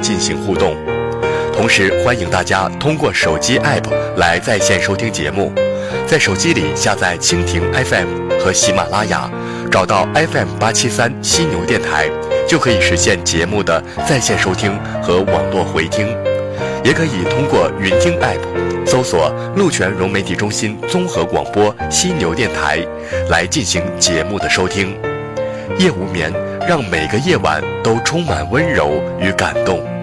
进行互动。同时欢迎大家通过手机 App 来在线收听节目，在手机里下载蜻蜓 FM 和喜马拉雅，找到 FM873犀牛电台，就可以实现节目的在线收听和网络回听。也可以通过云听 App 搜索鹿泉融媒体中心综合广播犀牛电台来进行节目的收听。夜无眠，让每个夜晚都充满温柔与感动。